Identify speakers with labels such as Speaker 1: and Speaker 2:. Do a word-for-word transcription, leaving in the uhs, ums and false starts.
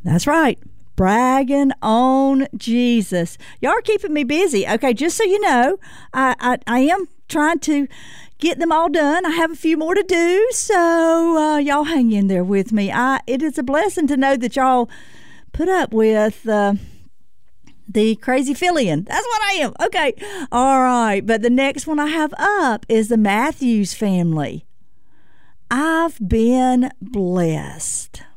Speaker 1: That's right. Bragging on Jesus. Y'all are keeping me busy. Okay, just so you know, I, I, I am trying to get them all done. I have a few more to do, so uh, y'all hang in there with me. I, it is a blessing to know that y'all put up with uh, the crazy filling. That's what I am. Okay, all right. But the next one I have up is the Matthews family. I've been blessed.